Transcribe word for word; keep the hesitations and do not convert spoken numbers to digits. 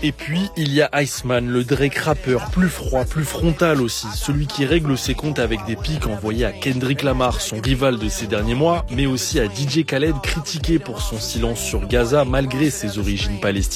Et puis, il y a Iceman, le Drake rappeur, plus froid, plus frontal aussi, celui qui règle ses comptes avec des pics envoyés à Kendrick Lamar, son rival de ces derniers mois, mais aussi à D J Khaled, critiqué pour son silence sur Gaza malgré ses origines palestiniennes.